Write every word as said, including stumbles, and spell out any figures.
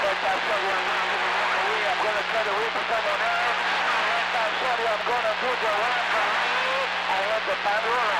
I'm gonna put the one for me. I have the power.